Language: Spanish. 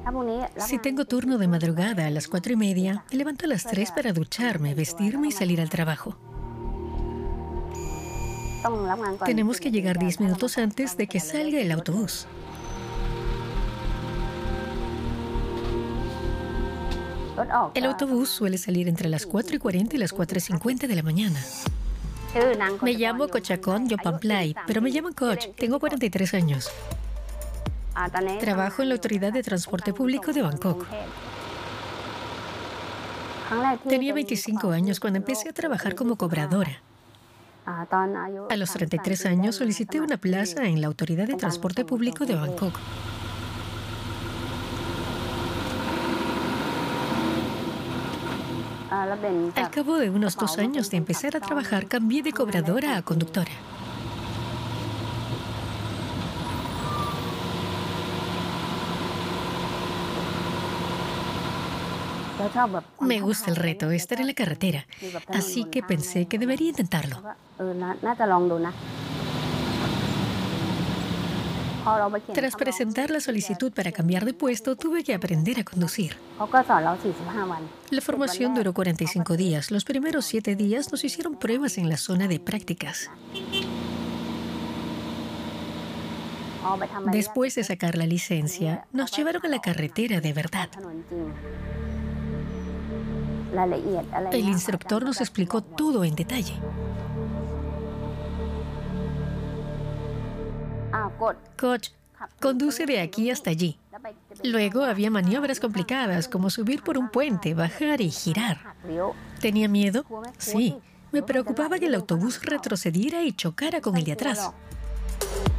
Si tengo turno de madrugada a las 4:30, me levanto a las 3 para ducharme, vestirme y salir al trabajo. Tenemos que llegar 10 minutos antes de que salga el autobús. El autobús suele salir entre las 4:40 y las 4:50 de la mañana. Me llamo Cochacón Yopamplay, pero me llaman Coach. Tengo 43 años. Trabajo en la Autoridad de Transporte Público de Bangkok. Tenía 25 años cuando empecé a trabajar como cobradora. A los 33 años solicité una plaza en la Autoridad de Transporte Público de Bangkok. Al cabo de unos 2 años de empezar a trabajar, cambié de cobradora a conductora. Me gusta el reto, estar en la carretera, así que pensé que debería intentarlo. Tras presentar la solicitud para cambiar de puesto, tuve que aprender a conducir. La formación duró 45 días. Los primeros 7 días nos hicieron pruebas en la zona de prácticas. Después de sacar la licencia, nos llevaron a la carretera de verdad. El instructor nos explicó todo en detalle. Coach, conduce de aquí hasta allí. Luego había maniobras complicadas, como subir por un puente, bajar y girar. ¿Tenía miedo? Sí. Me preocupaba que el autobús retrocediera y chocara con el de atrás.